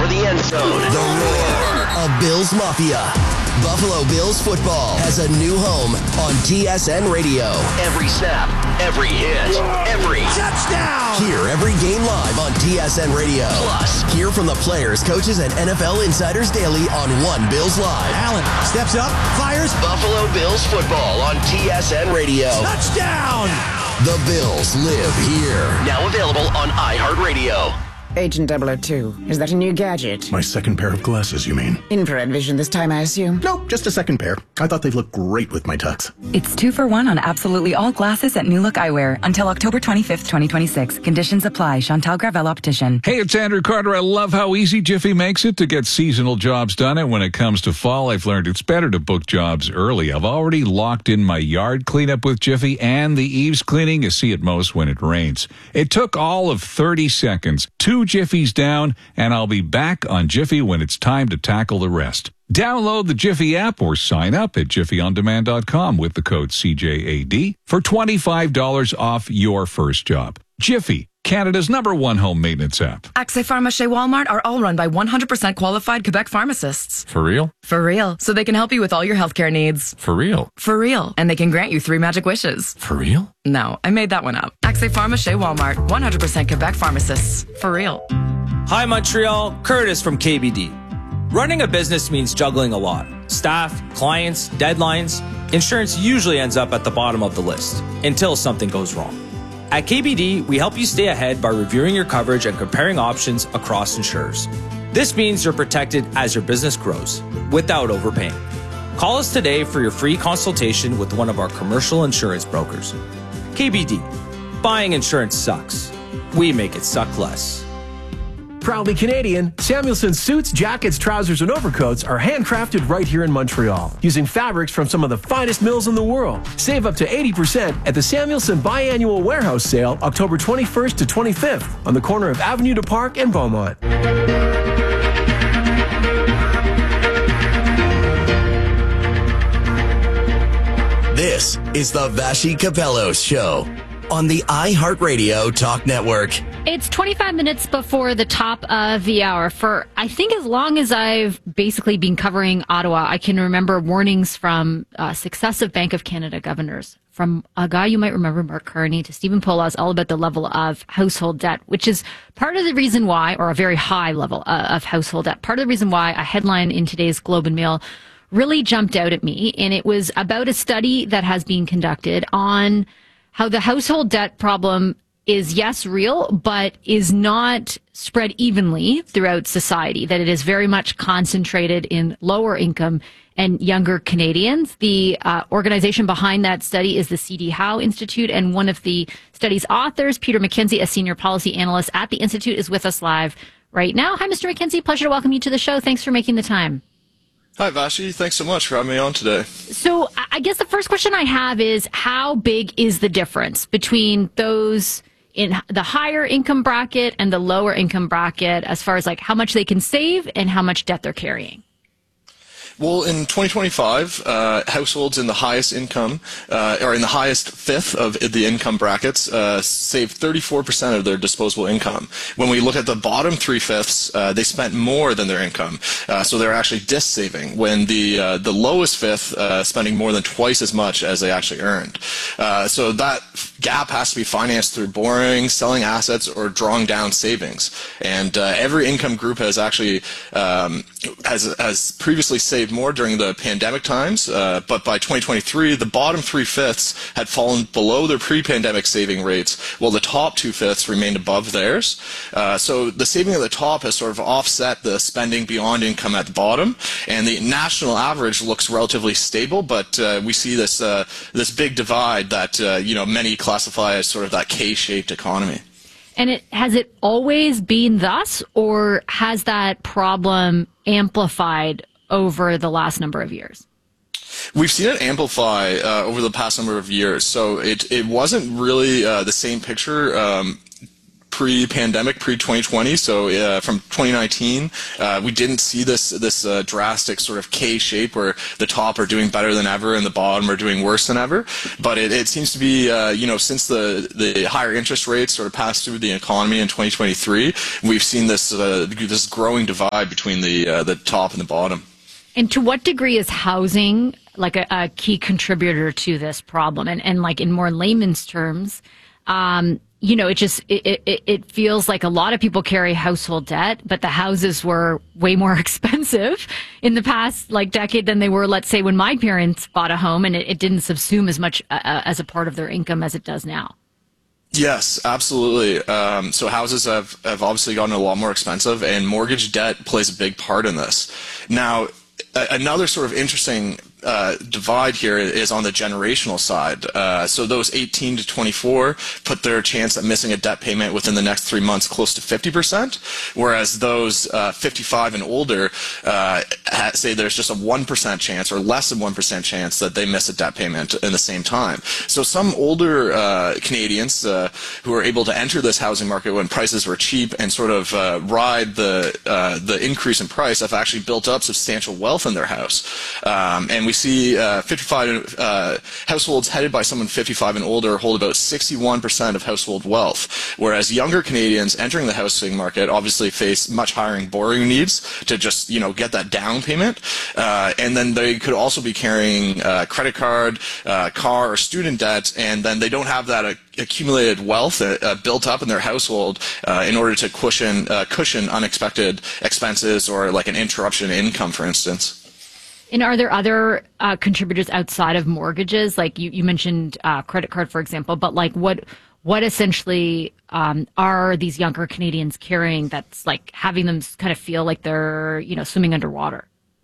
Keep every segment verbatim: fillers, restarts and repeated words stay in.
the end zone. The roar of Bills Mafia. Buffalo Bills football has a new home on T S N Radio. Every snap, every hit, every touchdown. Hear every game live on T S N Radio. Plus, hear from the players, coaches, and N F L insiders daily on One Bills Live. Allen steps up, fires. Buffalo Bills football on T S N Radio. Touchdown. The Bills live here. Now available on iHeartRadio. Agent double oh two, is that a new gadget? My second pair of glasses, you mean? Infrared vision this time, I assume? Nope, just a second pair. I thought they'd look great with my tux. It's two for one on absolutely all glasses at New Look Eyewear until October twenty-fifth, twenty twenty-six. Conditions apply. Chantal Gravel Optician. Hey, it's Andrew Carter. I love how easy Jiffy makes it to get seasonal jobs done. And when it comes to fall, I've learned it's better to book jobs early. I've already locked in my yard cleanup with Jiffy and the eaves cleaning you see at most when it rains. It took all of thirty seconds. Two Jiffies down, and I'll be back on Jiffy when it's time to tackle the rest. Download the Jiffy app or sign up at jiffy on demand dot com with the code C J A D for twenty-five dollars off your first job. Jiffy, Canada's number one home maintenance app. Accès Pharmacie Walmart are all run by one hundred percent qualified Quebec pharmacists. For real? For real. So they can help you with all your healthcare needs. For real? For real. And they can grant you three magic wishes. For real? No, I made that one up. Accès Pharmacie Walmart, one hundred percent Quebec pharmacists. For real. Hi Montreal, Curtis from K B D. Running a business means juggling a lot. Staff, clients, deadlines. Insurance usually ends up at the bottom of the list until something goes wrong. At K B D, we help you stay ahead by reviewing your coverage and comparing options across insurers. This means you're protected as your business grows without overpaying. Call us today for your free consultation with one of our commercial insurance brokers. K B D. Buying insurance sucks. We make it suck less. Proudly Canadian, Samuelson suits, jackets, trousers, and overcoats are handcrafted right here in Montreal, using fabrics from some of the finest mills in the world. Save up to eighty percent at the Samuelson Biannual Warehouse Sale, October twenty-first to twenty-fifth, on the corner of Avenue du Parc and Beaumont. This is the Vashi Capellos Show on the iHeartRadio Talk Network. It's twenty-five minutes before the top of the hour. For, I think, as long as I've basically been covering Ottawa, I can remember warnings from uh, successive Bank of Canada governors, from a guy you might remember, Mark Carney, to Stephen Poloz, all about the level of household debt, which is part of the reason why, or a very high level uh, of household debt, part of the reason why a headline in today's Globe and Mail really jumped out at me. And it was about a study that has been conducted on how the household debt problem is, yes, real, but is not spread evenly throughout society, that it is very much concentrated in lower income and younger Canadians. The uh, organization behind that study is the C D Howe Institute, and one of the study's authors, Peter McKenzie, a senior policy analyst at the Institute, is with us live right now. Hi, Mister McKenzie. Pleasure to welcome you to the show. Thanks for making the time. Hi, Vashi. Thanks so much for having me on today. So I guess the first question I have is, how big is the difference between those in the higher income bracket and the lower income bracket as far as like how much they can save and how much debt they're carrying? Well, in twenty twenty-five, uh, households in the highest income, uh, or in the highest fifth of the income brackets, uh, saved thirty-four percent of their disposable income. When we look at the bottom three-fifths, uh, they spent more than their income. Uh, so they're actually dis-saving, when the uh, the lowest fifth uh, spending more than twice as much as they actually earned. Uh, so that gap has to be financed through borrowing, selling assets, or drawing down savings. And uh, every income group has actually um, has, has previously saved more during the pandemic times, uh, but by twenty twenty-three, the bottom three-fifths had fallen below their pre-pandemic saving rates, while the top two-fifths remained above theirs. Uh, so the saving at the top has sort of offset the spending beyond income at the bottom, and the national average looks relatively stable, but uh, we see this uh, this big divide that uh, you know many classify as sort of that K-shaped economy. And it has it always been thus, or has that problem amplified over the last number of years? We've seen it amplify uh, over the past number of years. So it, it wasn't really uh, the same picture um, pre-pandemic, pre twenty twenty. So uh, from twenty nineteen, uh, we didn't see this this uh, drastic sort of K shape where the top are doing better than ever and the bottom are doing worse than ever. But it, it seems to be, uh, you know, since the the higher interest rates sort of passed through the economy in twenty twenty-three, we've seen this uh, this growing divide between the uh, the top and the bottom. And to what degree is housing like a, a key contributor to this problem? And and like in more layman's terms, um, you know, it just it, it it feels like a lot of people carry household debt, but the houses were way more expensive in the past like decade than they were, let's say, when my parents bought a home, and it, it didn't subsume as much uh, as a part of their income as it does now. Yes, absolutely. Um, so houses have, have obviously gotten a lot more expensive, and mortgage debt plays a big part in this. Now, a- another sort of interesting uh, divide here is on the generational side. Uh, so those eighteen to twenty-four put their chance at missing a debt payment within the next three months close to fifty percent, whereas those uh, fifty-five and older uh, say there's just a one percent chance or less than one percent chance that they miss a debt payment in the same time. So some older uh, Canadians uh, who are able to enter this housing market when prices were cheap and sort of uh, ride the uh, the increase in price have actually built up substantial wealth in their house. Um, and we see uh, fifty-five uh, households headed by someone fifty-five and older hold about sixty-one percent of household wealth, whereas younger Canadians entering the housing market obviously face much higher borrowing needs to just, you know, get that down payment, uh, and then they could also be carrying uh, credit card, uh, car, or student debt, and then they don't have that uh, accumulated wealth uh, built up in their household uh, in order to cushion uh, cushion unexpected expenses or like an interruption in income, for instance. And are there other uh, contributors outside of mortgages? Like you, you mentioned uh, credit card, for example, but like what what essentially um, are these younger Canadians carrying that's like having them kind of feel like they're, you know, swimming underwater?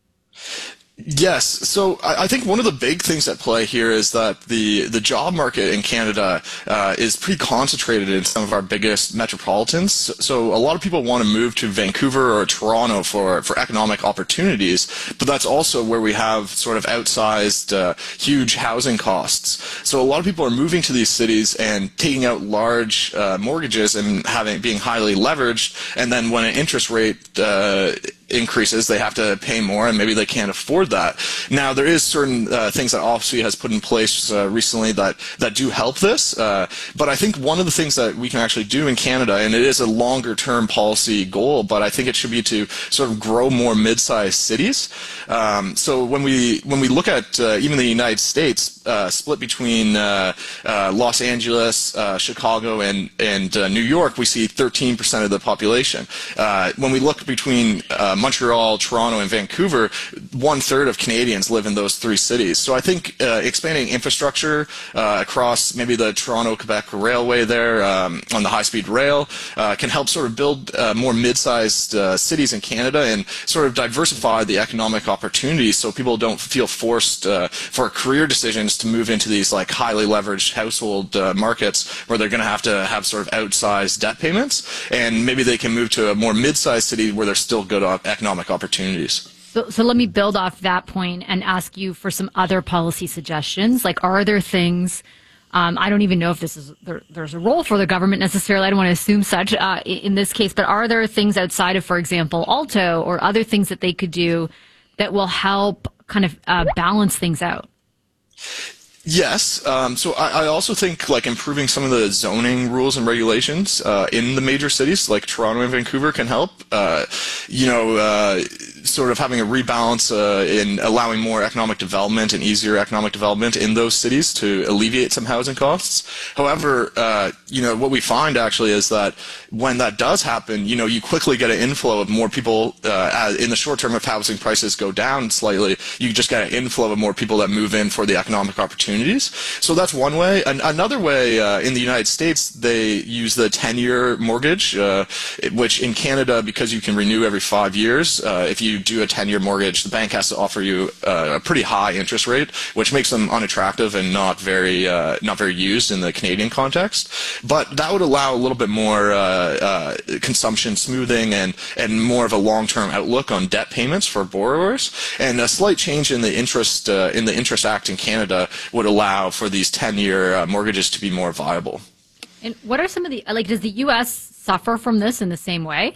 Yes. So I, I think one of the big things at play here is that the, the job market in Canada uh, is pretty concentrated in some of our biggest metropolitans. So a lot of people want to move to Vancouver or Toronto for, for economic opportunities, but that's also where we have sort of outsized, uh, huge housing costs. So a lot of people are moving to these cities and taking out large uh, mortgages and having being highly leveraged, and then when an interest rate uh, increases, they have to pay more, and maybe they can't afford that. Now, there is certain uh, things that OSFI has put in place uh, recently that, that do help this, uh, but I think one of the things that we can actually do in Canada, and it is a longer-term policy goal, but I think it should be to sort of grow more mid-sized cities. Um, so when we when we look at uh, even the United States, uh, split between uh, uh, Los Angeles, uh, Chicago, and, and uh, New York, we see thirteen percent of the population. Uh, when we look between uh, Montreal, Toronto, and Vancouver, one-third of Canadians live in those three cities. So I think uh, expanding infrastructure uh, across maybe the Toronto-Quebec Railway there um, on the high-speed rail uh, can help sort of build uh, more mid-sized uh, cities in Canada and sort of diversify the economic opportunities so people don't feel forced uh, for career decisions to move into these like highly leveraged household uh, markets where they're going to have to have sort of outsized debt payments, and maybe they can move to a more mid-sized city where there's still good economic opportunities. So, so let me build off that point and ask you for some other policy suggestions. Like, are there things, um, I don't even know if this is, there, there's a role for the government necessarily, I don't want to assume such uh, in this case, but are there things outside of, for example, Alto or other things that they could do that will help kind of uh, balance things out? Yes. Um, so I, I also think like improving some of the zoning rules and regulations uh, in the major cities like Toronto and Vancouver can help. Uh, you know, uh, sort of having a rebalance uh, in allowing more economic development and easier economic development in those cities to alleviate some housing costs. However, uh, you know, what we find actually is that when that does happen, you know, you quickly get an inflow of more people uh, in the short term. If housing prices go down slightly, you just get an inflow of more people that move in for the economic opportunities. So that's one way. An another way uh, in the United States, they use the ten-year mortgage, uh, which in Canada, because you can renew every five years, uh, if you do a ten-year mortgage, the bank has to offer you uh, a pretty high interest rate, which makes them unattractive and not very uh, not very used in the Canadian context. But that would allow a little bit more uh, uh, consumption smoothing and and more of a long-term outlook on debt payments for borrowers. And a slight change in the interest uh, in the Interest Act in Canada would allow for these ten-year uh, mortgages to be more viable. And what are some of the, like, does the U S suffer from this in the same way?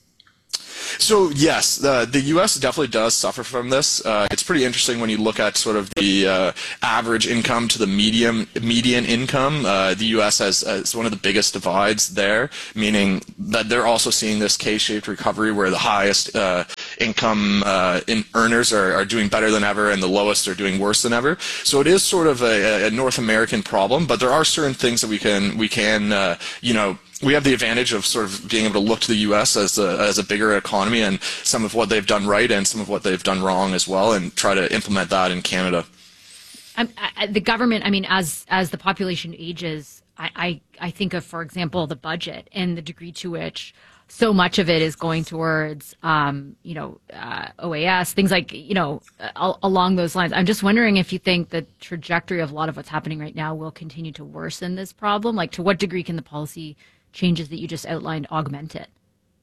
So yes, uh, the U S definitely does suffer from this. Uh, it's pretty interesting when you look at sort of the uh, average income to the medium median income. Uh, the U S has, has one of the biggest divides there, meaning that they're also seeing this K-shaped recovery where the highest uh, income uh, in earners are, are doing better than ever and the lowest are doing worse than ever. So it is sort of a, a North American problem, but there are certain things that we can we can uh, you know. We have the advantage of sort of being able to look to the U S as a, as a bigger economy and some of what they've done right and some of what they've done wrong as well, and try to implement that in Canada. I, I, the government, I mean, as as the population ages, I, I, I think of, for example, the budget and the degree to which so much of it is going towards, um, you know, uh, O A S, things like, you know, uh, along those lines. I'm just wondering if you think the trajectory of a lot of what's happening right now will continue to worsen this problem. Like, to what degree can the policy changes that you just outlined augment it?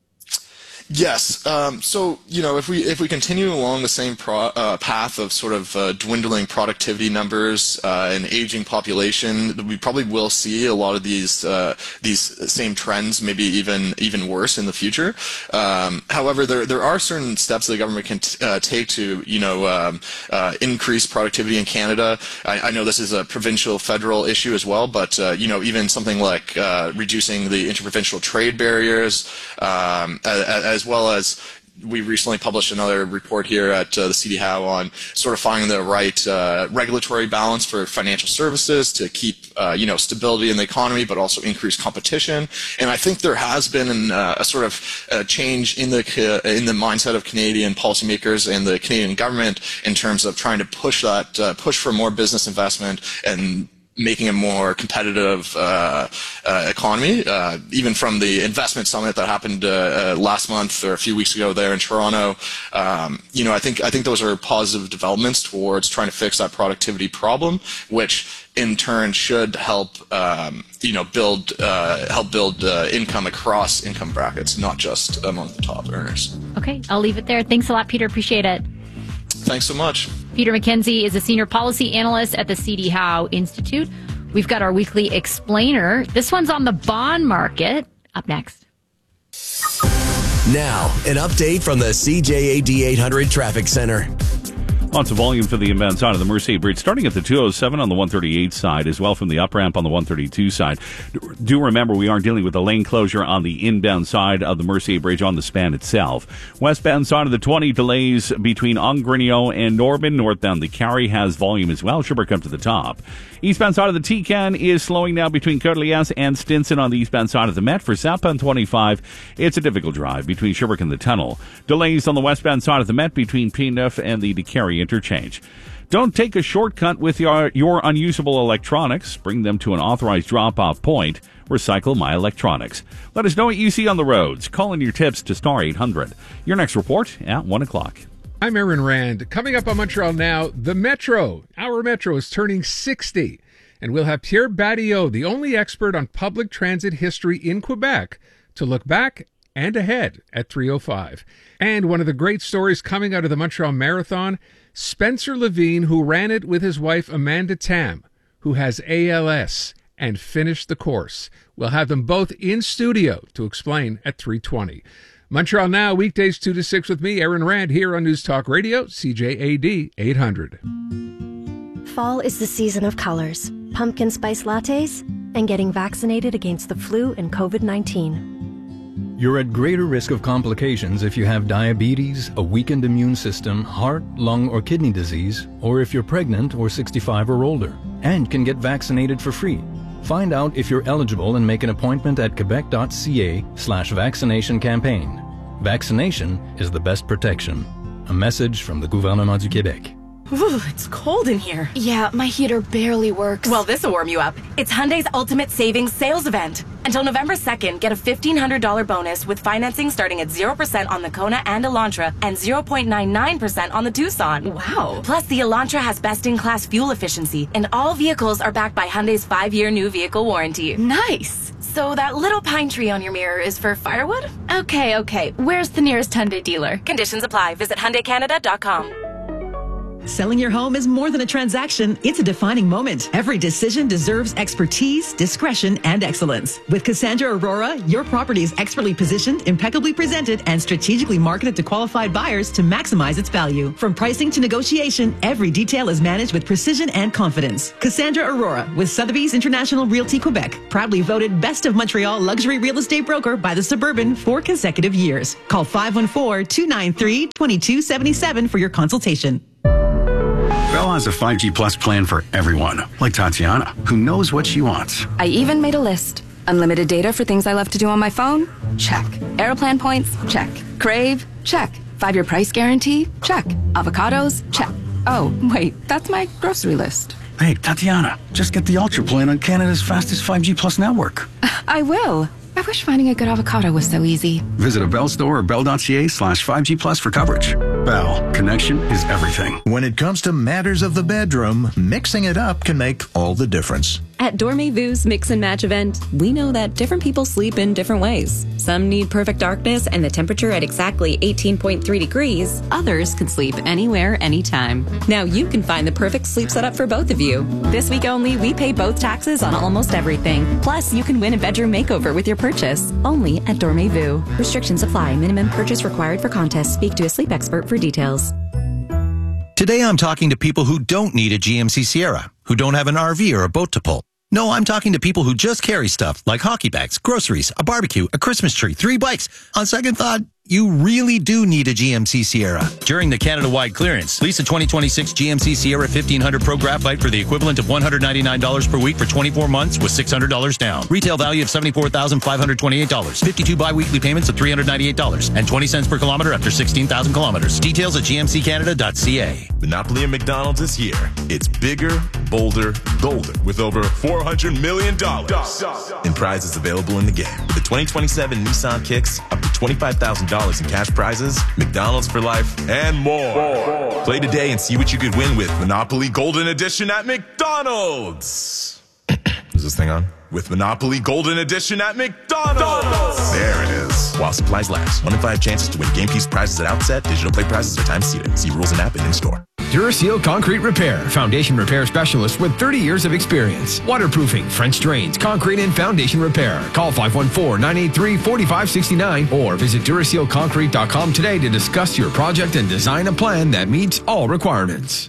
Yes. Um, so, you know, if we if we continue along the same pro, uh, path of sort of uh, dwindling productivity numbers uh, and aging population, we probably will see a lot of these uh, these same trends, maybe even even worse in the future. Um, however, there there are certain steps the government can t- uh, take to, you know, um, uh, increase productivity in Canada. I, I know this is a provincial federal issue as well, but uh, you know, even something like uh, reducing the interprovincial trade barriers, um, as, as well as we recently published another report here at uh, the C D H O W on sort of finding the right uh, regulatory balance for financial services to keep uh, you know stability in the economy, but also increase competition. And I think there has been an, uh, a sort of uh, change in the uh, in the mindset of Canadian policymakers and the Canadian government in terms of trying to push that uh, push for more business investment and making a more competitive uh, uh, economy. Uh, even from the investment summit that happened uh, uh, last month or a few weeks ago there in Toronto, um, you know, I think I think those are positive developments towards trying to fix that productivity problem, which in turn should help um, you know build uh, help build uh, income across income brackets, not just among the top earners. Okay, I'll leave it there. Thanks a lot, Peter. Appreciate it. Thanks so much. Peter McKenzie is a senior policy analyst at the C D H O W Institute. We've got our weekly explainer. This one's on the bond market. Up next. Now, an update from the C J A D eight hundred Traffic Center. Lots of volume for the inbound side of the Mercier Bridge, starting at the two oh seven on the one thirty-eight side, as well from the up ramp on the one thirty-two side. Do remember, we are dealing with a lane closure on the inbound side of the Mercier Bridge on the span itself. Westbound side of the twenty, delays between Ongrinio and Norman. Northbound, the Carry has volume as well. Sherbrooke up to the top. Eastbound side of the T-Can is slowing now between Côte-Liesse and Stinson on the eastbound side of the Met. For southbound twenty-five, it's a difficult drive between Sherbrooke and the Tunnel. Delays on the westbound side of the Met between P-Neuf and the DeCarry interchange. Don't take a shortcut with your, your unusable electronics. Bring them to an authorized drop-off point. Recycle My Electronics. Let us know what you see on the roads. Call in your tips to star eight hundred. Your next report at one o'clock. I'm Aaron Rand. Coming up on Montreal Now, the Metro. Our Metro is turning sixty. And we'll have Pierre Badillot, the only expert on public transit history in Quebec, to look back and ahead at three oh five. And one of the great stories coming out of the Montreal Marathon, Spencer Levine, who ran it with his wife Amanda Tam, who has A L S and finished the course. We'll have them both in studio to explain at three twenty. Montreal Now, weekdays two to six with me, Aaron Rand, here on News Talk Radio, C J A D eight hundred. Fall is the season of colors, pumpkin spice lattes, and getting vaccinated against the flu and covid nineteen. You're at greater risk of complications if you have diabetes, a weakened immune system, heart, lung, or kidney disease, or if you're pregnant or sixty-five or older, and can get vaccinated for free. Find out if you're eligible and make an appointment at quebec.ca slash vaccination campaign. Vaccination is the best protection. A message from the Gouvernement du Québec. Ooh, it's cold in here. Yeah, my heater barely works. Well, this'll warm you up. It's Hyundai's Ultimate Savings Sales Event. Until November second, get a fifteen hundred dollars bonus with financing starting at zero percent on the Kona and Elantra and zero point nine nine percent on the Tucson. Wow. Plus, the Elantra has best-in-class fuel efficiency, and all vehicles are backed by Hyundai's five-year new vehicle warranty. Nice. So that little pine tree on your mirror is for firewood? Okay, okay. Where's the nearest Hyundai dealer? Conditions apply. Visit Hyundai Canada dot com. Selling your home is more than a transaction. It's a defining moment. Every decision deserves expertise, discretion, and excellence. With Cassandra Aurora, your property is expertly positioned, impeccably presented, and strategically marketed to qualified buyers to maximize its value. From pricing to negotiation, every detail is managed with precision and confidence. Cassandra Aurora with Sotheby's International Realty Quebec, proudly voted Best of Montreal Luxury Real Estate Broker by the Suburban for consecutive years. Call five one four, two nine three, two two seven seven for your consultation. Bell has a five G Plus plan for everyone, like Tatiana, who knows what she wants. I even made a list. Unlimited data for things I love to do on my phone? Check. Aeroplan points? Check. Crave? Check. Five-year price guarantee? Check. Avocados? Check. Oh, wait, that's my grocery list. Hey, Tatiana, just get the Ultra plan on Canada's fastest five G Plus network. I will. I wish finding a good avocado was so easy. Visit a Bell store or bell.ca slash 5G Plus for coverage. Bell, connection is everything. When it comes to matters of the bedroom, mixing it up can make all the difference. At Dormez-Vu's Mix and Match event, we know that different people sleep in different ways. Some need perfect darkness and the temperature at exactly eighteen point three degrees. Others can sleep anywhere, anytime. Now you can find the perfect sleep setup for both of you. This week only, we pay both taxes on almost everything. Plus, you can win a bedroom makeover with your purchase. Only at Dormez-Vu. Restrictions apply. Minimum purchase required for contest. Speak to a sleep expert for details. Today I'm talking to people who don't need a G M C Sierra, who don't have an R V or a boat to pull. No, I'm talking to people who just carry stuff like hockey bags, groceries, a barbecue, a Christmas tree, three bikes. On second thought, you really do need a G M C Sierra. During the Canada-wide clearance, lease a twenty twenty-six G M C Sierra fifteen hundred Pro Graphite for the equivalent of one hundred ninety-nine dollars per week for twenty-four months with six hundred dollars down. Retail value of seventy-four thousand five hundred twenty-eight dollars. fifty-two bi-weekly payments of three hundred ninety-eight dollars and twenty cents per kilometer after sixteen thousand kilometers. Details at g m c canada dot c a. Monopoly and McDonald's is here. It's bigger, bolder, golden with over four hundred million dollars in prizes available in the game. With the twenty twenty-seven Nissan Kicks, up to twenty-five thousand dollars in cash prizes, McDonald's for life, and more. more. Play today and see what you could win with Monopoly Golden Edition at McDonald's. Is this thing on? With Monopoly Golden Edition at McDonald's. There it is. While supplies last. One in five chances to win game piece prizes at outset. Digital play prizes are time seated. See rules and app and in store. Duraseal Concrete Repair, foundation repair specialist with thirty years of experience. Waterproofing, French drains, concrete and foundation repair. Call five one four, nine eight three, four five six nine or visit duraseal concrete dot com today to discuss your project and design a plan that meets all requirements.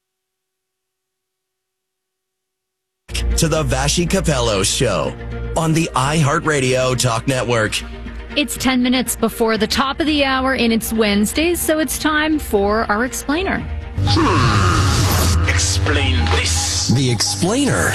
To the Vashi Capello Show on the iHeartRadio Talk Network. It's ten minutes before the top of the hour, and it's Wednesday, so it's time for our explainer. Hmm. Explain this. The Explainer.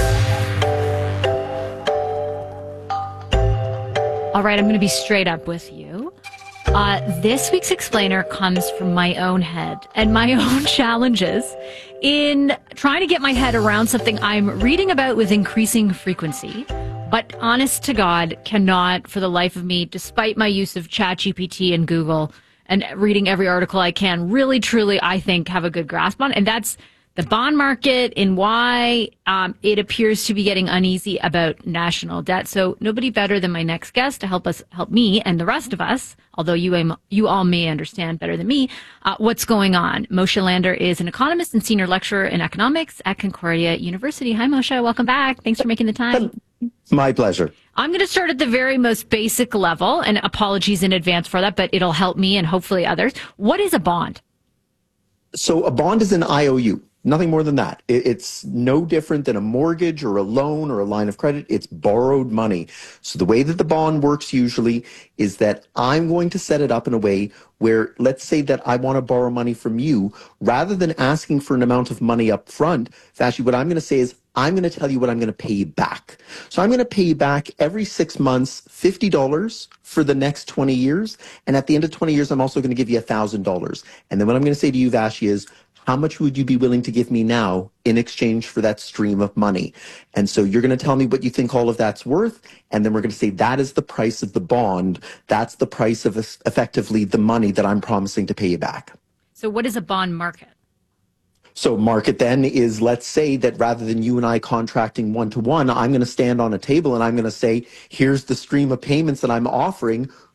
All right, I'm going to be straight up with you. Uh, this week's explainer comes from my own head and my own challenges in trying to get my head around something I'm reading about with increasing frequency, but honest to God, cannot for the life of me, despite my use of ChatGPT and Google and reading every article I can, really, truly, I think, have a good grasp on. And that's the bond market and why um, it appears to be getting uneasy about national debt. So nobody better than my next guest to help us, help me and the rest of us, although you, am, you all may understand better than me, uh, what's going on. Moshe Lander is an economist and senior lecturer in economics at Concordia University. Hi, Moshe. Welcome back. Thanks for making the time. My pleasure. I'm going to start at the very most basic level, and apologies in advance for that, but it'll help me and hopefully others. What is a bond? So a bond is an I O U. Nothing more than that. It's no different than a mortgage or a loan or a line of credit. It's borrowed money. So the way that the bond works usually is that I'm going to set it up in a way where, let's say that I want to borrow money from you, rather than asking for an amount of money up front, actually what I'm going to say is, I'm going to tell you what I'm going to pay you back. So I'm going to pay you back every six months, fifty dollars for the next twenty years. And at the end of twenty years, I'm also going to give you one thousand dollars. And then what I'm going to say to you, Vashi, is, how much would you be willing to give me now in exchange for that stream of money? And so you're going to tell me what you think all of that's worth. And then we're going to say that is the price of the bond. That's the price of effectively the money that I'm promising to pay you back. So what is a bond market? So market then is, let's say that rather than you and I contracting one-to-one, I'm going to stand on a table and I'm going to say, here's the stream of payments that I'm offering.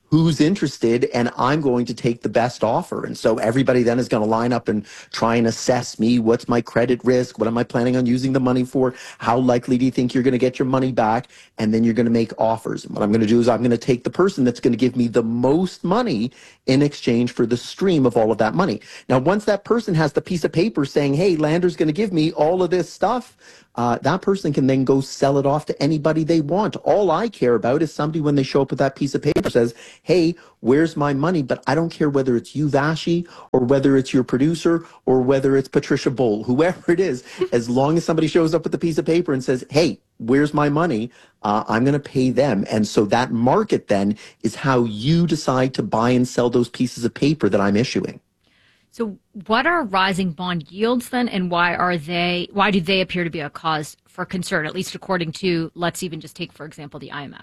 who's interested, and I'm going to take the best offer. And so everybody then is going to line up and try and assess me. What's my credit risk? What am I planning on using the money for? How likely do you think you're going to get your money back? And then you're going to make offers. And what I'm going to do is I'm going to take the person that's going to give me the most money in exchange for the stream of all of that money. Now, once that person has the piece of paper saying, hey, Lander's going to give me all of this stuff, Uh, that person can then go sell it off to anybody they want. All I care about is somebody, when they show up with that piece of paper, says, hey, where's my money? But I don't care whether it's you, Vashi, or whether it's your producer, or whether it's Patricia Bowl, whoever it is. As long as somebody shows up with a piece of paper and says, hey, where's my money? Uh, I'm going to pay them. And so that market then is how you decide to buy and sell those pieces of paper that I'm issuing. So what are rising bond yields then, and why are they, why do they appear to be a cause for concern, at least according to, let's even just take, for example, the I M F?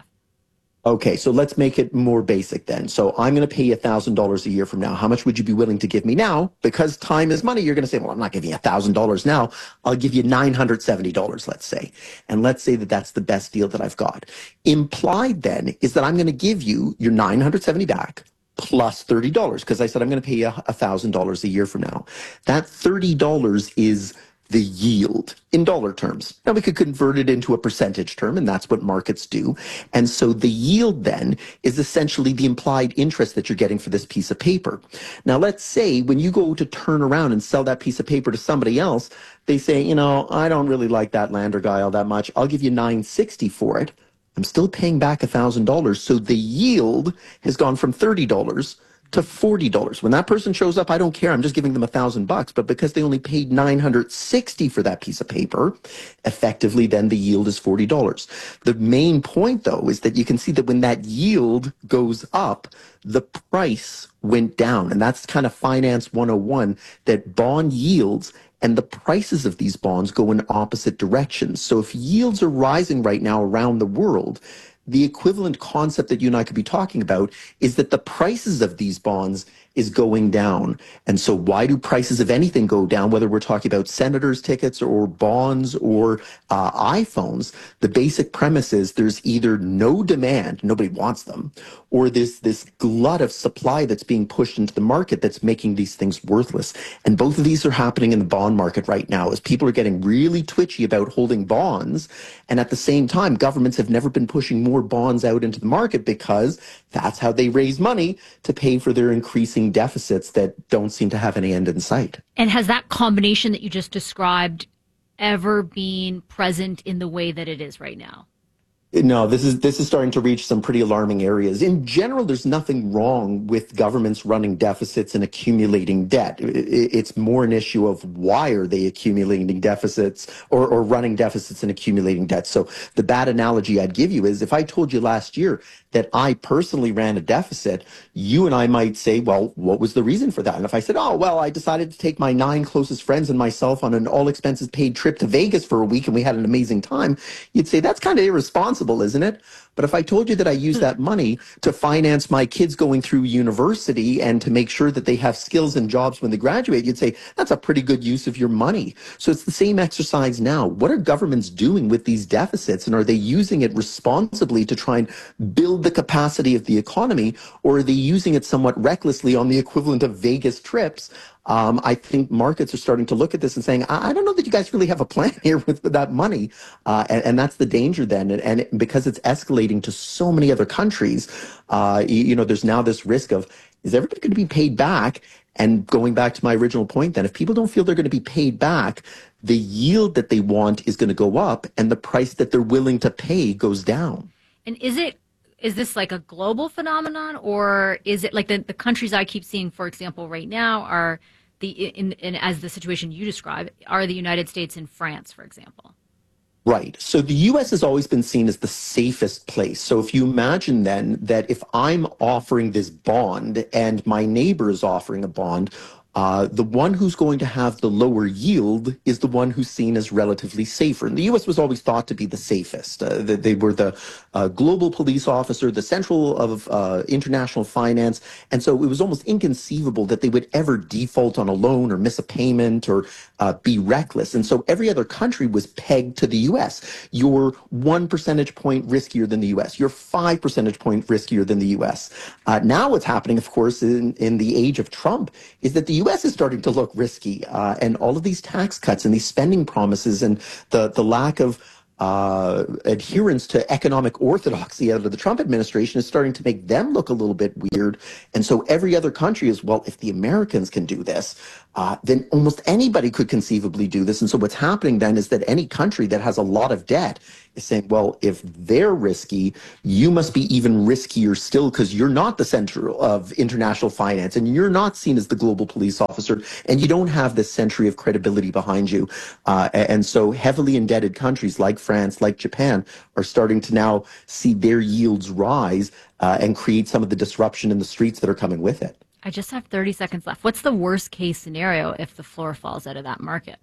Okay, so let's make it more basic then. So I'm going to pay you one thousand dollars a year from now. How much would you be willing to give me now? Because time is money. You're going to say, well, I'm not giving you one thousand dollars now. I'll give you nine hundred seventy dollars, let's say. And let's say that that's the best deal that I've got. Implied then is that I'm going to give you your nine hundred seventy dollars back, plus thirty dollars, because I said I'm going to pay you one thousand dollars a year from now. That thirty dollars is the yield in dollar terms. Now, we could convert it into a percentage term, and that's what markets do. And so the yield then is essentially the implied interest that you're getting for this piece of paper. Now, let's say when you go to turn around and sell that piece of paper to somebody else, they say, you know, I don't really like that Lander guy all that much. I'll give you nine sixty for it. I'm still paying back one thousand dollars. So the yield has gone from thirty dollars to forty dollars. When that person shows up, I don't care. I'm just giving them a thousand bucks. But because they only paid nine hundred sixty for that piece of paper, effectively then the yield is forty dollars. The main point, though, is that you can see that when that yield goes up, the price went down. And that's kind of finance one oh one, that bond yields and the prices of these bonds go in opposite directions. So if yields are rising right now around the world, the equivalent concept that you and I could be talking about is that the prices of these bonds is going down. And so why do prices of anything go down, whether we're talking about senators' tickets or bonds or uh, iPhones? The basic premise is there's either no demand, nobody wants them, or there's this glut of supply that's being pushed into the market that's making these things worthless. And both of these are happening in the bond market right now, as people are getting really twitchy about holding bonds. And at the same time, governments have never been pushing more bonds out into the market because that's how they raise money to pay for their increasing deficits that don't seem to have any end in sight. And has that combination that you just described ever been present in the way that it is right now? No, this is this is starting to reach some pretty alarming areas. In general, there's nothing wrong with governments running deficits and accumulating debt. It's more an issue of why are they accumulating deficits or, or running deficits and accumulating debt. So the bad analogy I'd give you is if I told you last year that I personally ran a deficit, you and I might say, well, what was the reason for that? And if I said, oh, well, I decided to take my nine closest friends and myself on an all expenses paid trip to Vegas for a week and we had an amazing time, you'd say that's kind of irresponsible, isn't it? But if I told you that I use that money to finance my kids going through university and to make sure that they have skills and jobs when they graduate, you'd say that's a pretty good use of your money. So it's the same exercise now. What are governments doing with these deficits, and are they using it responsibly to try and build the capacity of the economy, or are they using it somewhat recklessly on the equivalent of Vegas trips? Um, I think markets are starting to look at this and saying, I, I don't know that you guys really have a plan here with, with that money. Uh, and, and that's the danger then. And, and it, because it's escalating to so many other countries, uh, you, you know, there's now this risk of, is everybody going to be paid back? And going back to my original point then, if people don't feel they're going to be paid back, the yield that they want is going to go up and the price that they're willing to pay goes down. And is it, is this like a global phenomenon, or is it like the, the countries I keep seeing, for example, right now are the, in, in as the situation you describe, are the United States and France, for example? Right. So the U S has always been seen as the safest place. So if you imagine then that if I'm offering this bond and my neighbor is offering a bond, Uh, the one who's going to have the lower yield is the one who's seen as relatively safer. And the U S was always thought to be the safest. Uh, they, they were the uh, global police officer, the central of uh, international finance. And so it was almost inconceivable that they would ever default on a loan or miss a payment or uh, be reckless. And so every other country was pegged to the U S. You're one percentage point riskier than the U S. You're five percentage point riskier than the U S. Uh, now what's happening, of course, in, in the age of Trump is that the U S is starting to look risky, uh, and all of these tax cuts and these spending promises and the, the lack of uh, adherence to economic orthodoxy out of the Trump administration is starting to make them look a little bit weird. And so every other country is, well, if the Americans can do this, uh, then almost anybody could conceivably do this. And so what's happening then is that any country that has a lot of debt is saying, well, if they're risky, you must be even riskier still because you're not the center of international finance and you're not seen as the global police officer and you don't have this century of credibility behind you. Uh, and so heavily indebted countries like France, like Japan, are starting to now see their yields rise uh, and create some of the disruption in the streets that are coming with it. I just have thirty seconds left. What's the worst case scenario if the floor falls out of that market?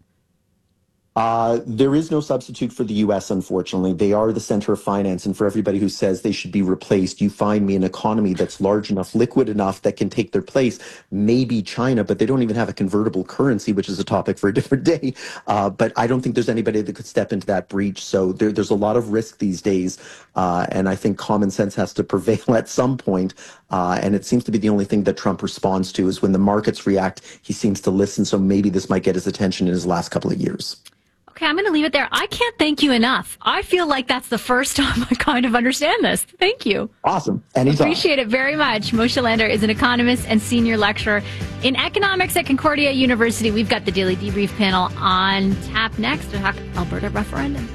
Uh, there is no substitute for the U S, unfortunately. They are the center of finance, and for everybody who says they should be replaced, you find me an economy that's large enough, liquid enough that can take their place. Maybe China, but they don't even have a convertible currency, which is a topic for a different day. Uh, but I don't think there's anybody that could step into that breach. So there, there's a lot of risk these days, uh, and I think common sense has to prevail at some point. Uh, and it seems to be the only thing that Trump responds to is when the markets react, he seems to listen. So maybe this might get his attention in his last couple of years. Okay, I'm going to leave it there. I can't thank you enough. I feel like that's the first time I kind of understand this. Thank you. Awesome. Anytime. Appreciate it very much. Moshe Lander is an economist and senior lecturer in economics at Concordia University. We've got the Daily Debrief panel on tap next to talk Alberta referendum.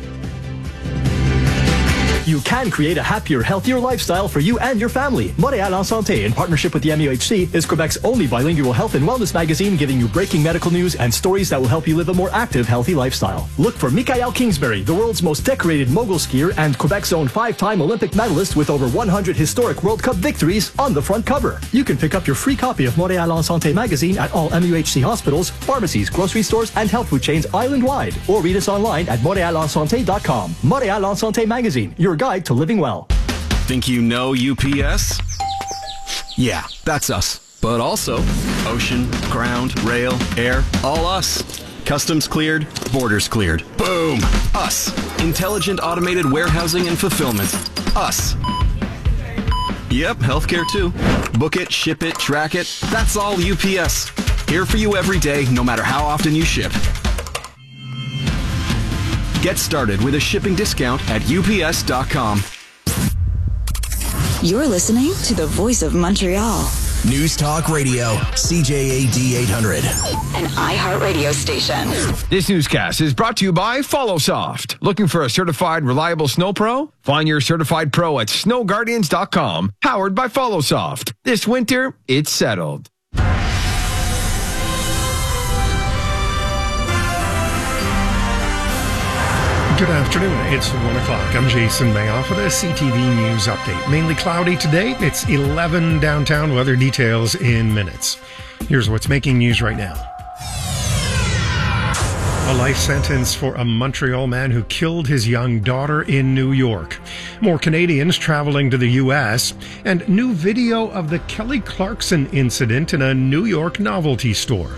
You can create a happier, healthier lifestyle for you and your family. Montréal en Santé, in partnership with the M U H C, is Quebec's only bilingual health and wellness magazine, giving you breaking medical news and stories that will help you live a more active, healthy lifestyle. Look for Michael Kingsbury, the world's most decorated mogul skier and Quebec's own five-time Olympic medalist with over one hundred historic World Cup victories, on the front cover. You can pick up your free copy of Montréal en Santé magazine at all M U H C hospitals, pharmacies, grocery stores, and health food chains island-wide, or read us online at montreal en santé dot com. Montréal en Santé magazine, your guide to living well. Think you know U P S? Yeah, that's us. But also ocean, ground, rail, air, all us. Customs cleared, borders cleared. Boom! Us. Intelligent automated warehousing and fulfillment. Us. Yep, healthcare too. Book it, ship it, track it. That's all U P S. Here for you every day, no matter how often you ship. Get started with a shipping discount at U P S dot com. You're listening to the Voice of Montreal. News Talk Radio, C J A D eight hundred. An iHeartRadio station. This newscast is brought to you by FollowSoft. Looking for a certified, reliable snow pro? Find your certified pro at snow guardians dot com. Powered by FollowSoft. This winter, it's settled. Good afternoon. It's one o'clock. I'm Jason Mayoff with a C T V News update. Mainly cloudy today. It's eleven downtown. Weather details in minutes. Here's what's making news right now. A life sentence for a Montreal man who killed his young daughter in New York. More Canadians traveling to the U S, and new video of the Kelly Clarkson incident in a New York novelty store.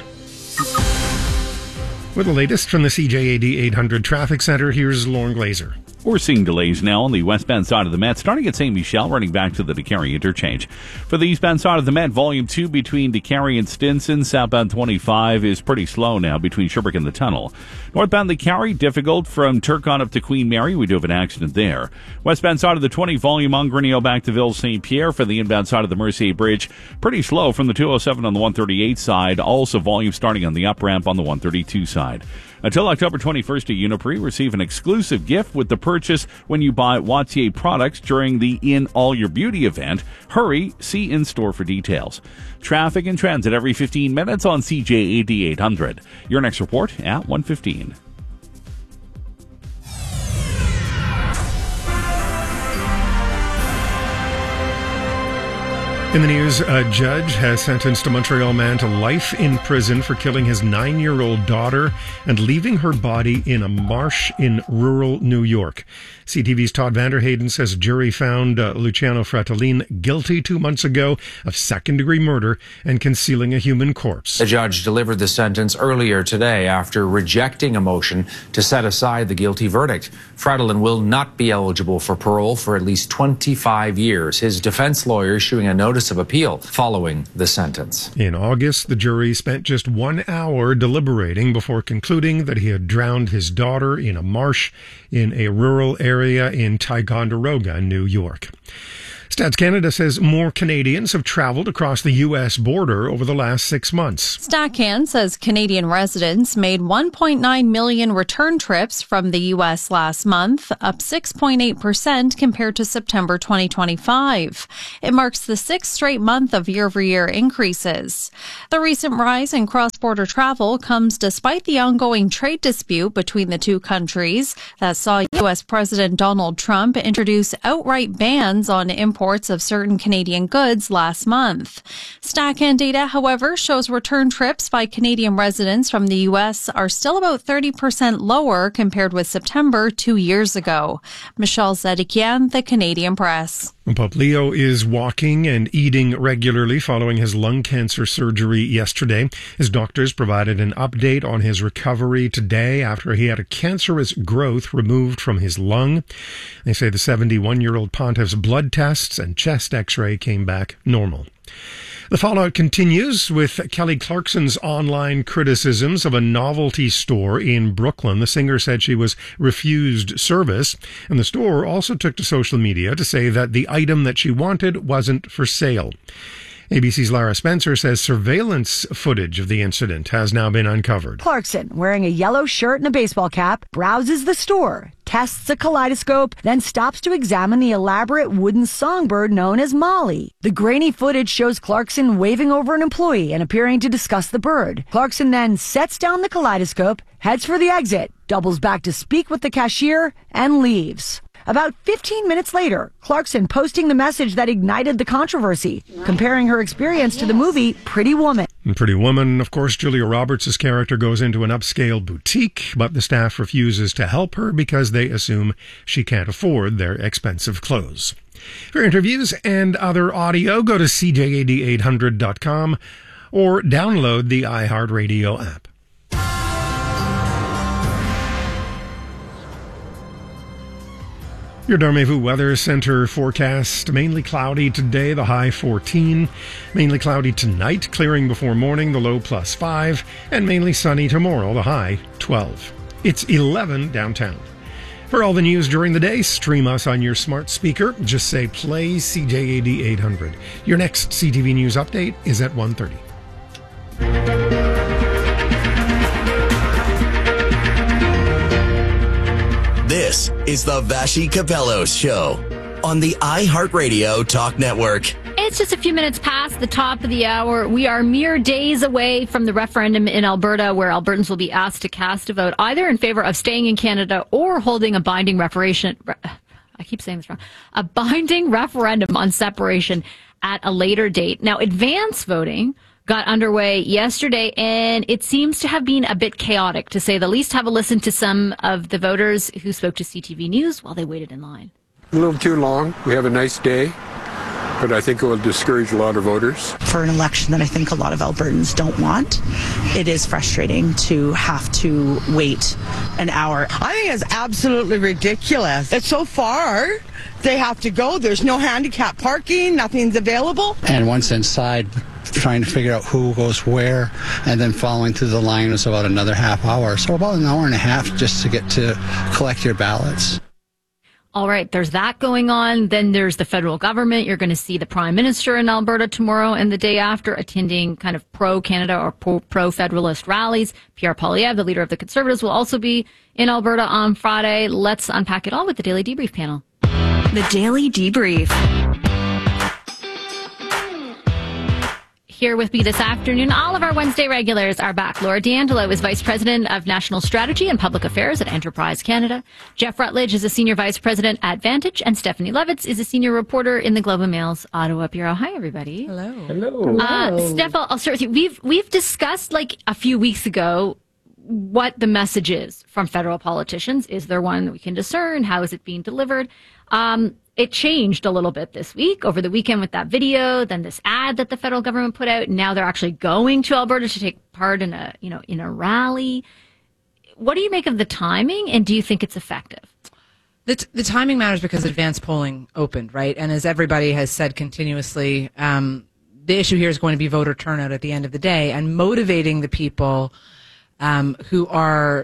With the latest from the C J A D eight hundred Traffic Center, here's Lauren Glazer. We're seeing delays now on the westbound side of the Met, starting at Saint Michel, running back to the DeCarry interchange. For the eastbound side of the Met, Volume two between DeCarry and Stinson, southbound twenty-five is pretty slow now between Sherbrooke and the tunnel. Northbound DeCarry, difficult from Turcotte up to Queen Mary. We do have an accident there. Westbound side of the twenty, Volume on Grinnell back to Ville Saint Pierre. For the inbound side of the Mercier Bridge, pretty slow from the two oh seven on the one thirty-eight side. Also volume starting on the up ramp on the one thirty-two side. Until October twenty-first at Uniprix, receive an exclusive gift with the purchase when you buy Wattier products during the In All Your Beauty event. Hurry, see in-store for details. Traffic and transit every fifteen minutes on C J A D eight hundred. Your next report at one fifteen. In the news, a judge has sentenced a Montreal man to life in prison for killing his nine-year-old daughter and leaving her body in a marsh in rural New York. C T V's Todd Vanderheyden says a jury found uh, Luciano Fratellin guilty two months ago of second-degree murder and concealing a human corpse. The judge delivered the sentence earlier today after rejecting a motion to set aside the guilty verdict. Fratellin will not be eligible for parole for at least twenty-five years. His defense lawyer issuing a notice of appeal following the sentence. In August, the jury spent just one hour deliberating before concluding that he had drowned his daughter in a marsh in a rural area in Ticonderoga, New York. Stats Canada says more Canadians have traveled across the U S border over the last six months. StatCan says Canadian residents made one point nine million return trips from the U S last month, up six point eight percent compared to September twenty twenty-five. It marks the sixth straight month of year-over-year increases. The recent rise in cross-border travel comes despite the ongoing trade dispute between the two countries that saw U S President Donald Trump introduce outright bans on imports of certain Canadian goods last month. StatCan data, however, shows return trips by Canadian residents from the U S are still about thirty percent lower compared with September two years ago. Michelle Zedekian, The Canadian Press. Pope Leo is walking and eating regularly following his lung cancer surgery yesterday. His doctors provided an update on his recovery today after he had a cancerous growth removed from his lung. They say the seventy-one-year-old pontiff's blood tests and chest x-ray came back normal. The fallout continues with Kelly Clarkson's online criticisms of a novelty store in Brooklyn. The singer said she was refused service, and the store also took to social media to say that the item that she wanted wasn't for sale. A B C's Lara Spencer says surveillance footage of the incident has now been uncovered. Clarkson, wearing a yellow shirt and a baseball cap, browses the store, tests a kaleidoscope, then stops to examine the elaborate wooden songbird known as Molly. The grainy footage shows Clarkson waving over an employee and appearing to discuss the bird. Clarkson then sets down the kaleidoscope, heads for the exit, doubles back to speak with the cashier, and leaves. About fifteen minutes later, Clarkson posting the message that ignited the controversy, comparing her experience to the movie Pretty Woman. In Pretty Woman, of course, Julia Roberts' character goes into an upscale boutique, but the staff refuses to help her because they assume she can't afford their expensive clothes. For interviews and other audio, go to C J A D eight hundred dot com or download the iHeartRadio app. Your Dormevu Weather Center forecast, mainly cloudy today, the high fourteen. Mainly cloudy tonight, clearing before morning, the low plus five. And mainly sunny tomorrow, the high twelve. It's eleven downtown. For all the news during the day, stream us on your smart speaker. Just say play C J A D eight hundred. Your next C T V News update is at one thirty. This is the Vashi Capellos Show on the iHeartRadio Talk Network. It's just a few minutes past the top of the hour. We are mere days away from the referendum in Alberta, where Albertans will be asked to cast a vote either in favor of staying in Canada or holding a binding referendum. I keep saying this wrong. A binding referendum on separation at a later date. Now, advance voting got underway yesterday, and it seems to have been a bit chaotic, to say the least. Have a listen to some of the voters who spoke to C T V News while they waited in line. A little too long. We have a nice day, but I think it will discourage a lot of voters. For an election that I think a lot of Albertans don't want, it is frustrating to have to wait an hour. I think it's absolutely ridiculous. It's so far. They have to go. There's no handicap parking. Nothing's available. And once inside, trying to figure out who goes where, and then following through the line was about another half hour. So about an hour and a half just to get to collect your ballots. All right, there's that going on. Then there's the federal government. You're going to see the Prime Minister in Alberta tomorrow and the day after, attending kind of pro-Canada or pro-federalist rallies. Pierre Poilievre, the leader of the Conservatives, will also be in Alberta on Friday. Let's unpack it all with the Daily Debrief panel. The Daily Debrief. Here with me this afternoon, all of our Wednesday regulars are back. Laura D'Angelo is Vice President of National Strategy and Public Affairs at Enterprise Canada. Jeff Rutledge is a Senior Vice President at Vantage. And Stephanie Levitz is a Senior Reporter in the Globe and Mail's Ottawa Bureau. Hi, everybody. Hello. Hello. Uh, Steph, I'll, I'll start with you. We've, we've discussed, like, a few weeks ago what the message is from federal politicians. Is there one that we can discern? How is it being delivered? Um, it changed a little bit this week, over the weekend with that video, then this ad that the federal government put out. And now they're actually going to Alberta to take part in a, you know, in a rally. What do you make of the timing, and do you think it's effective? The, t- the timing matters because advanced polling opened, right? And as everybody has said continuously, um, the issue here is going to be voter turnout at the end of the day, and motivating the people um, who are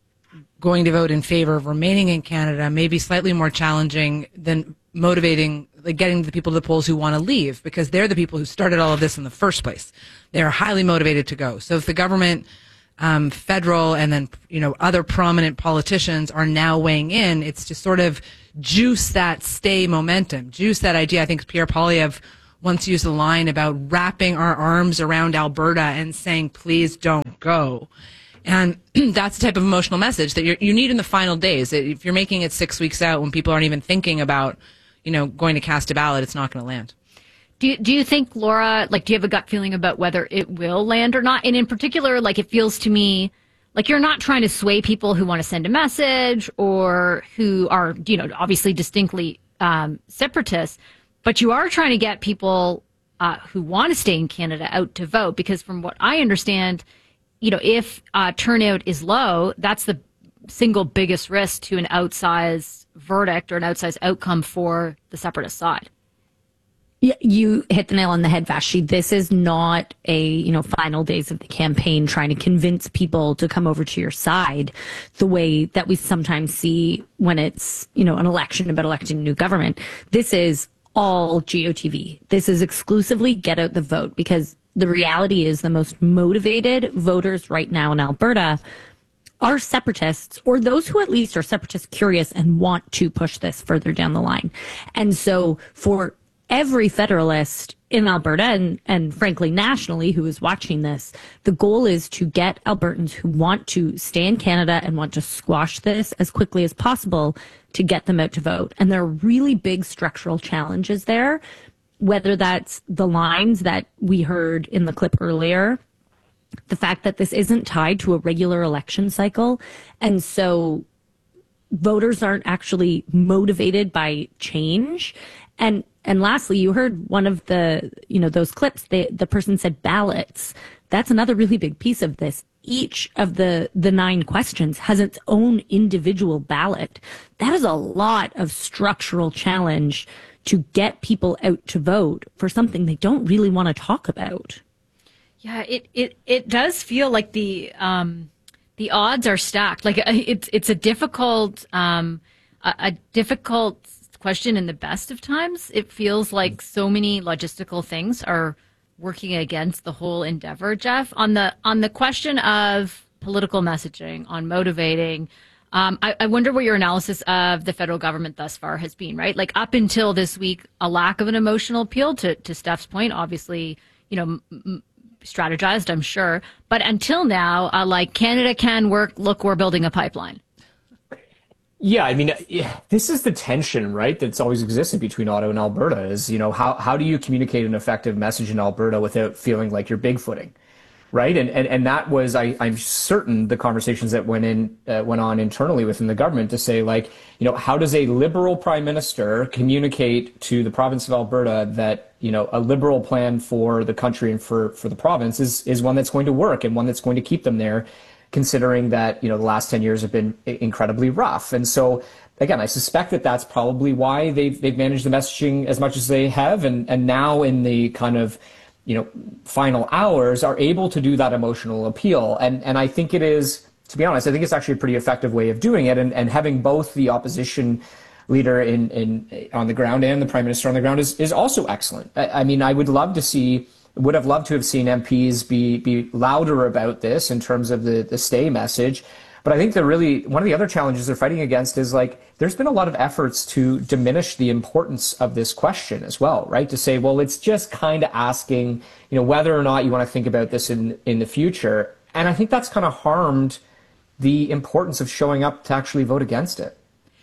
going to vote in favor of remaining in Canada may be slightly more challenging than motivating, like getting the people to the polls who want to leave, because they're the people who started all of this in the first place. They're highly motivated to go. So if the government, um, federal, and then, you know, other prominent politicians are now weighing in, it's to sort of juice that stay momentum, juice that idea. I think Pierre Poilievre once used a line about wrapping our arms around Alberta and saying, please don't go. And that's the type of emotional message that you're, you need in the final days. If you're making it six weeks out when people aren't even thinking about, you know, going to cast a ballot, it's not going to land. Do you, do you think, Laura, like, do you have a gut feeling about whether it will land or not? And in particular, like, it feels to me like you're not trying to sway people who want to send a message or who are, you know, obviously distinctly um, separatists, but you are trying to get people uh, who want to stay in Canada out to vote, because from what I understand, you know, if uh, turnout is low, that's the single biggest risk to an outsized verdict or an outsized outcome for the separatist side. Yeah, you hit the nail on the head, Vashti. This is not a, you know, final days of the campaign trying to convince people to come over to your side the way that we sometimes see when it's, you know, an election about electing a new government. This is all G O T V. This is exclusively get out the vote, because the reality is the most motivated voters right now in Alberta are separatists, or those who at least are separatist curious and want to push this further down the line. And so for every Federalist in Alberta and, and frankly nationally who is watching this, the goal is to get Albertans who want to stay in Canada and want to squash this as quickly as possible to get them out to vote. And there are really big structural challenges there, whether that's the lines that we heard in the clip earlier, the fact that this isn't tied to a regular election cycle. And so voters aren't actually motivated by change. And and lastly, you heard one of the, you know, those clips, the, the person said ballots. That's another really big piece of this. Each of the, the nine questions has its own individual ballot. That is a lot of structural challenge to get people out to vote for something they don't really want to talk about. Yeah, it, it, it does feel like the um, the odds are stacked. Like it's it's a difficult um, a, a difficult question in the best of times. It feels like so many logistical things are working against the whole endeavor. Jeff, on the on the question of political messaging, on motivating. Um, I, I wonder what your analysis of the federal government thus far has been, right? Like up until this week, a lack of an emotional appeal to, to Steph's point, obviously, you know, m- m- strategized, I'm sure. But until now, uh, like Canada can work, look, we're building a pipeline. Yeah, I mean, yeah, this is the tension, right, that's always existed between Ottawa and Alberta is, you know, how, how do you communicate an effective message in Alberta without feeling like you're bigfooting? Right. And, and and that was, I, I'm certain, the conversations that went in uh, went on internally within the government to say, like, you know, how does a liberal prime minister communicate to the province of Alberta that, you know, a liberal plan for the country and for, for the province is, is one that's going to work and one that's going to keep them there, considering that, you know, the last ten years have been incredibly rough. And so, again, I suspect that that's probably why they've, they've managed the messaging as much as they have. And, and now in the kind of, you know, final hours are able to do that emotional appeal. And and I think it is, to be honest, I think it's actually a pretty effective way of doing it. And, and having both the opposition leader in, in on the ground and the prime minister on the ground is, is also excellent. I, I mean, I would love to see, would have loved to have seen M Ps be be louder about this in terms of the, the stay message. But I think the really, one of the other challenges they're fighting against is like, there's been a lot of efforts to diminish the importance of this question as well, right? To say, well, it's just kind of asking, you know, whether or not you want to think about this in, in the future. And I think that's kind of harmed the importance of showing up to actually vote against it.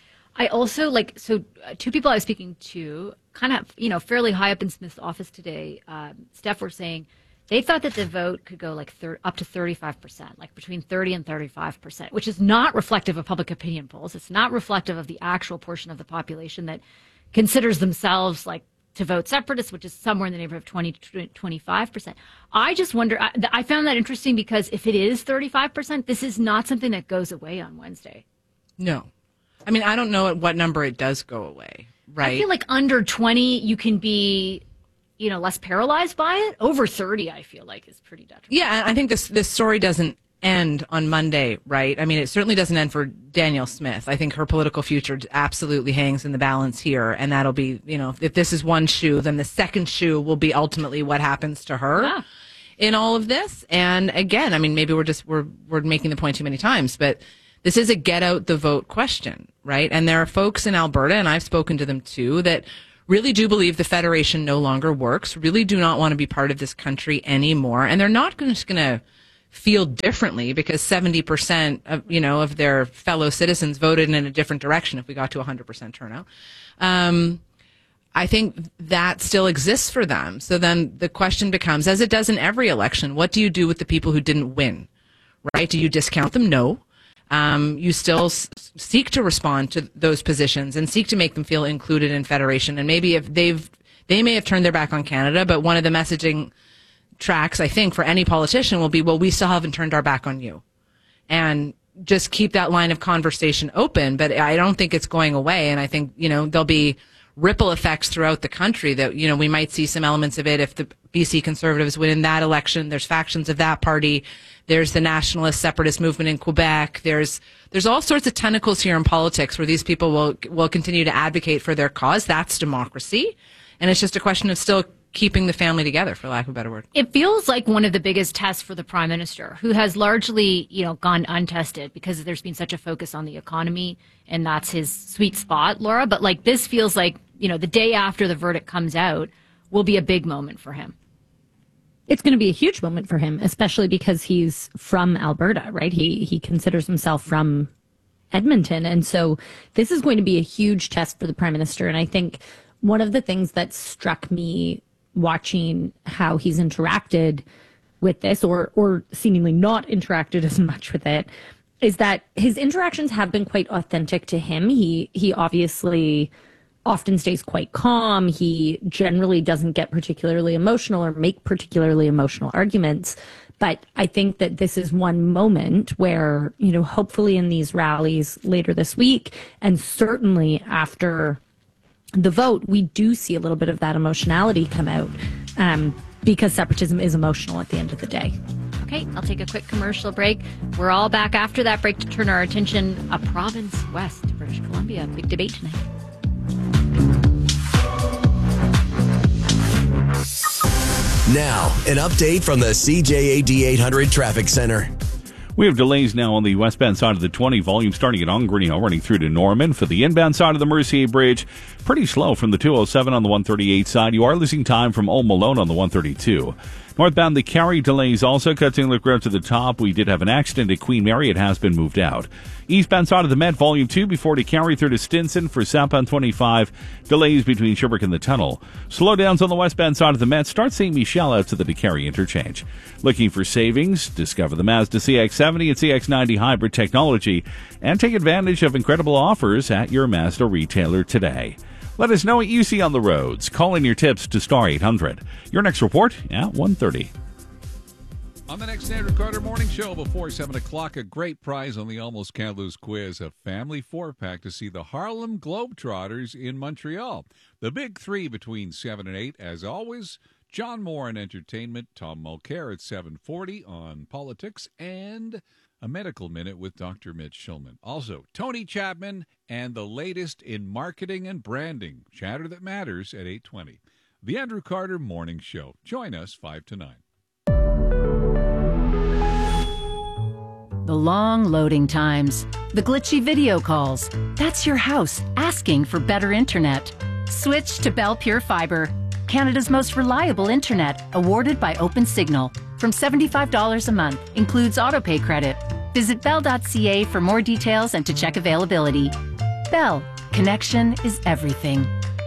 I also like, so uh, two people I was speaking to kind of, you know, fairly high up in Smith's office today, um, Steph, were saying they thought that the vote could go like thir- up to thirty-five percent, like between thirty and thirty-five percent, which is not reflective of public opinion polls. It's not reflective of the actual portion of the population that considers themselves like to vote separatists, which is somewhere in the neighborhood of twenty to twenty-five percent. I just wonder, I, I found that interesting because if it is thirty-five percent, this is not something that goes away on Wednesday. No. I mean, I don't know at what number it does go away, right? I feel like under twenty, you can be, you know, less paralyzed by it. Over thirty, I feel like is pretty detrimental. Yeah, I think this this story doesn't end on Monday, right? I mean, it certainly doesn't end for Danielle Smith. I think her political future absolutely hangs in the balance here, and that'll be, you know, if this is one shoe, then the second shoe will be ultimately what happens to her yeah. in all of this. And again, I mean, maybe we're just we're we're making the point too many times, but this is a get out the vote question, right? And there are folks in Alberta, and I've spoken to them too, that really do believe the Federation no longer works, really do not want to be part of this country anymore. And they're not just going to feel differently because seventy percent of, you know, of their fellow citizens voted in a different direction if we got to one hundred percent turnout. Um, I think that still exists for them. So then the question becomes, as it does in every election, what do you do with the people who didn't win, right? Do you discount them? No. Um, you still s- seek to respond to those positions and seek to make them feel included in Federation. And maybe if they've, they may have turned their back on Canada, but one of the messaging tracks, I think, for any politician will be, well, we still haven't turned our back on you. And just keep that line of conversation open. But I don't think it's going away. And I think, you know, there'll be ripple effects throughout the country that, you know, we might see some elements of it if the B C Conservatives win in that election. There's factions of that party. There's the nationalist separatist movement in Quebec. There's there's all sorts of tentacles here in politics where these people will will continue to advocate for their cause. That's democracy. And it's just a question of still keeping the family together, for lack of a better word. It feels like one of the biggest tests for the Prime Minister, who has largely, you know, gone untested because there's been such a focus on the economy, and that's his sweet spot, Laura. But like this feels like, you know, the day after the verdict comes out will be a big moment for him. It's going to be a huge moment for him, especially because he's from Alberta, right? He he considers himself from Edmonton. And so this is going to be a huge test for the Prime Minister. And I think one of the things that struck me watching how he's interacted with this, or or seemingly not interacted as much with it, is that his interactions have been quite authentic to him. He he obviously often stays quite calm. He generally doesn't get particularly emotional or make particularly emotional arguments. But I think that this is one moment where, you know, hopefully in these rallies later this week, and certainly after the vote, we do see a little bit of that emotionality come out, um, because separatism is emotional at the end of the day. Okay, I'll take a quick commercial break. We're all back after that break to turn our attention a province west to British Columbia. Big debate tonight. Now, an update from the C J A D eight hundred Traffic Center. We have delays now on the westbound side of the twenty, volume starting at Ongrenio, running through to Norman. For the inbound side of the Mercier Bridge, pretty slow from the two oh seven on the one thirty-eight side. You are losing time from Old Malone on the one thirty-two. Northbound, the Carrie delays also cut St. Luc Road to the top. We did have an accident at Queen Mary. It has been moved out. Eastbound side of the Met, volume two, before to Carrie through to Stinson. For southbound twenty-five, delays between Sherbrooke and the tunnel. Slowdowns on the westbound side of the Met. Start Saint Michel out to the DeCarry interchange. Looking for savings? Discover the Mazda C X seventy and C X ninety hybrid technology and take advantage of incredible offers at your Mazda retailer today. Let us know what you see on the roads. Call in your tips to Star eight hundred. Your next report at one thirty. On the next Andrew Carter Morning Show before seven o'clock, a great prize on the Almost Can't Lose quiz, a family four-pack to see the Harlem Globetrotters in Montreal. The big three between seven and eight, as always, John Moore on entertainment, Tom Mulcair at seven forty on politics, and a medical minute with Doctor Mitch Schulman. Also, Tony Chapman and the latest in marketing and branding, chatter that matters at eight twenty. The Andrew Carter Morning Show. Join us five to nine. The long loading times. The glitchy video calls. That's your house asking for better internet. Switch to Bell Pure Fiber, Canada's most reliable internet, awarded by OpenSignal. From seventy-five dollars a month, includes autopay credit. Visit bell dot c a for more details and to check availability. Bell, connection is everything.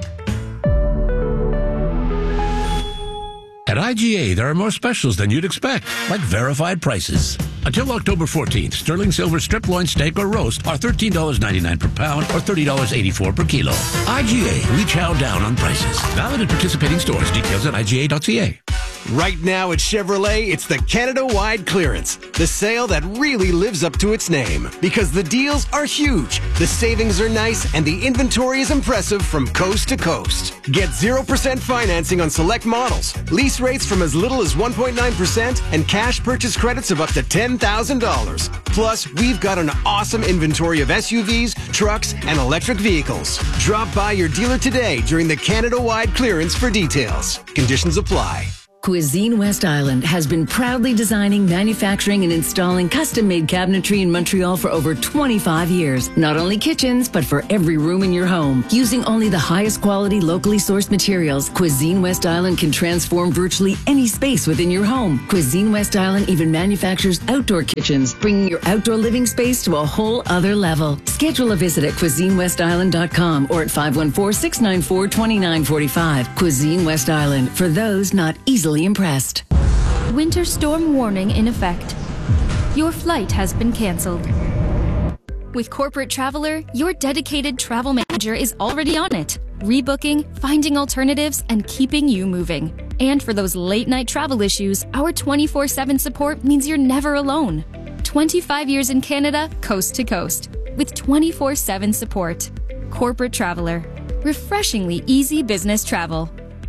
At I G A, there are more specials than you'd expect, like verified prices. Until October fourteenth, sterling silver strip loin steak or roast are thirteen dollars and ninety-nine cents per pound or thirty dollars and eighty-four cents per kilo. I G A, we chow down on prices. Valid at participating stores. Details at I G A dot C A. Right now at Chevrolet, it's the Canada-wide clearance. The sale that really lives up to its name. Because the deals are huge, the savings are nice, and the inventory is impressive from coast to coast. Get zero percent financing on select models, lease rates from as little as one point nine percent, and cash purchase credits of up to ten thousand dollars. Plus, we've got an awesome inventory of S U Vs, trucks, and electric vehicles. Drop by your dealer today during the Canada-wide clearance for details. Conditions apply. Cuisine West Island has been proudly designing, manufacturing, and installing custom-made cabinetry in Montreal for over twenty-five years. Not only kitchens, but for every room in your home. Using only the highest quality, locally sourced materials, Cuisine West Island can transform virtually any space within your home. Cuisine West Island even manufactures outdoor kitchens, bringing your outdoor living space to a whole other level. Schedule a visit at cuisine west island dot com or at five one four, six nine four, two nine four five. Cuisine West Island, for those not easily impressed. Winter storm warning in effect. Your flight has been canceled. With Corporate Traveler, your dedicated travel manager is already on it, rebooking, finding alternatives, and keeping you moving. And for those late night travel issues, our twenty-four seven support means you're never alone. twenty-five years in Canada, coast to coast, with twenty-four seven support. Corporate Traveler. Refreshingly easy business travel.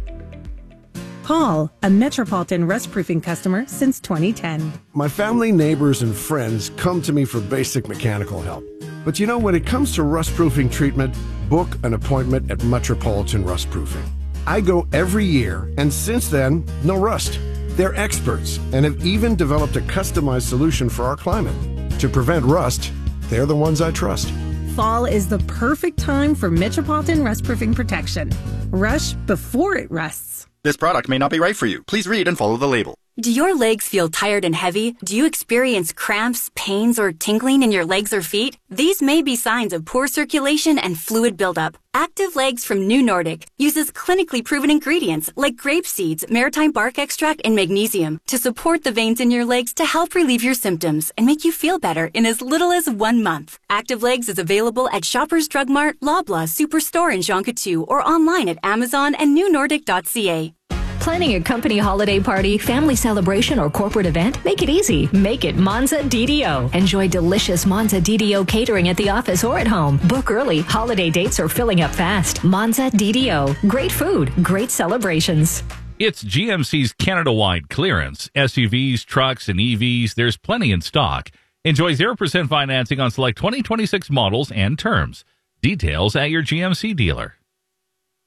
Paul, a Metropolitan Rust Proofing customer since twenty ten. My family, neighbors, and friends come to me for basic mechanical help. But you know, when it comes to rust proofing treatment, book an appointment at Metropolitan Rust Proofing. I go every year, and since then, no rust. They're experts and have even developed a customized solution for our climate. To prevent rust, they're the ones I trust. Fall is the perfect time for Metropolitan Rust Proofing protection. Rush before it rusts. This product may not be right for you. Please read and follow the label. Do your legs feel tired and heavy? Do you experience cramps, pains, or tingling in your legs or feet? These may be signs of poor circulation and fluid buildup. Active Legs from New Nordic uses clinically proven ingredients like grape seeds, maritime bark extract, and magnesium to support the veins in your legs to help relieve your symptoms and make you feel better in as little as one month. Active Legs is available at Shoppers Drug Mart, Loblaw, Superstore, and Jean Coutu, or online at Amazon and new nordic dot c a. Planning a company holiday party, family celebration, or corporate event? Make it easy. Make it Monza D D O. Enjoy delicious Monza D D O catering at the office or at home. Book early. Holiday dates are filling up fast. Monza D D O. Great food, great celebrations. It's G M C's Canada-wide clearance. S U Vs, trucks, and E Vs, there's plenty in stock. Enjoy zero percent financing on select twenty twenty-six models and terms. Details at your G M C dealer.